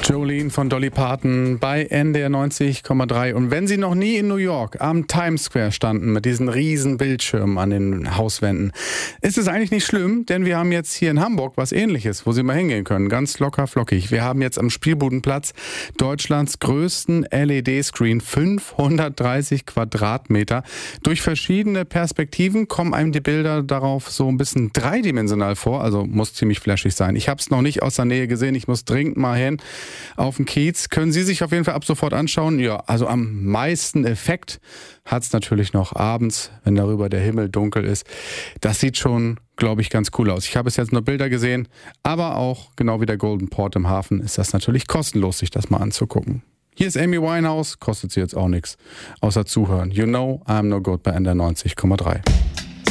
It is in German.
Jolene von Dolly Parton bei NDR 90,3. Und wenn Sie noch nie in New York am Times Square standen mit diesen riesen Bildschirmen an den Hauswänden, ist es eigentlich nicht schlimm, denn wir haben jetzt hier in Hamburg was Ähnliches, wo Sie mal hingehen können. Ganz locker flockig. Wir haben jetzt am Spielbudenplatz Deutschlands größten LED-Screen, 530 Quadratmeter. Durch verschiedene Perspektiven kommen einem die Bilder darauf so ein bisschen dreidimensional vor, also muss ziemlich flashig sein. Ich habe es noch nicht aus der Nähe gesehen, ich muss dringend mal hin. Auf dem Kiez können Sie sich auf jeden Fall ab sofort anschauen. Ja, also am meisten Effekt hat es natürlich noch abends, wenn darüber der Himmel dunkel ist. Das sieht schon, glaube ich, ganz cool aus. Ich habe bis jetzt nur Bilder gesehen, aber auch, genau wie der Golden Port im Hafen, ist das natürlich kostenlos, sich das mal anzugucken. Hier ist Amy Winehouse, kostet sie jetzt auch nichts, außer zuhören. You know I'm no good bei NDR 90,3.